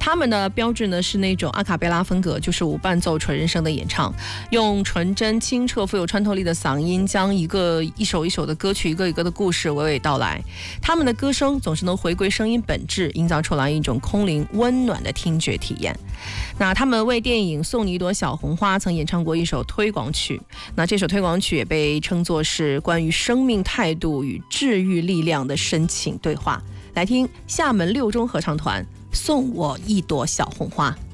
他们的标志呢是那种阿卡贝拉风格，就是无伴奏纯人声的演唱，用纯真清澈富有穿透力的嗓音，将一首一首的歌曲，一个一个的故事娓娓道来。他们的歌声总是能回归声音本质，营造出来一种空灵温暖的听觉体验。那他们为电影《送你一朵小红花》曾演唱过一首推广曲，那这首推广曲也被称作是关于生命态度与治愈力量的深情对话。来听厦门六中合唱团《送我一朵小红花》。